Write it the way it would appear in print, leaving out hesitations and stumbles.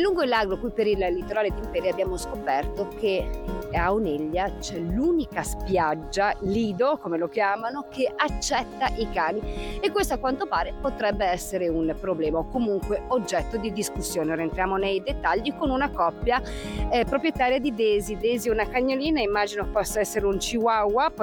Lungo il lago, qui per il litorale di Imperia, abbiamo scoperto che a Oneglia c'è l'unica spiaggia, lido come lo chiamano, che accetta i cani, e questo a quanto pare potrebbe essere un problema o comunque oggetto di discussione. Ora entriamo nei dettagli con una coppia proprietaria di Daisy. Daisy è una cagnolina, immagino possa essere un chihuahua, poi